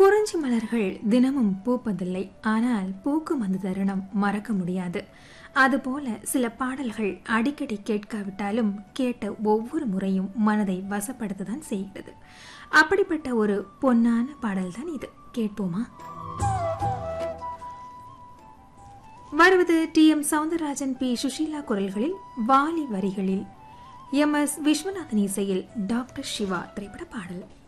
குறிஞ்சி மலர்கள் தினமும் பூப்பதில்லை. ஆனால் பூக்கும் அந்த தருணம் மறக்க முடியாது. அதுபோல சில பாடல்கள் அடிக்கடி கேட்காவிட்டாலும் கேட்ட ஒவ்வொரு முறையும் மனதை வசப்படுத்ததான் செய்கிறது. அப்படிப்பட்ட ஒரு பொன்னான பாடல் தான் இது. கேட்போமா? வருவது டி.எம். சௌந்தரராஜன், பி. சுஷீலா குரல்களில், வாலி வரிகளில், எம்.எஸ். விஸ்வநாதன் இசையில் டாக்டர் சிவா திரைப்பட பாடல்.